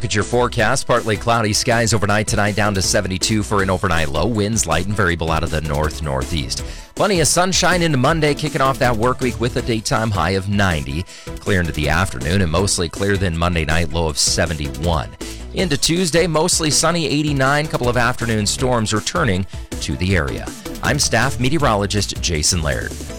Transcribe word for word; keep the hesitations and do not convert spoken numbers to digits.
look at your forecast. Partly cloudy skies overnight tonight, down to seventy-two for an overnight low. Winds light and variable out of the north-northeast. Plenty of sunshine into Monday, kicking off that work week with a daytime high of ninety. Clear into the afternoon and mostly clear then Monday night, low of seventy-one. Into Tuesday, mostly sunny, eighty-nine. Couple of afternoon storms returning to the area. I'm staff meteorologist Jason Laird.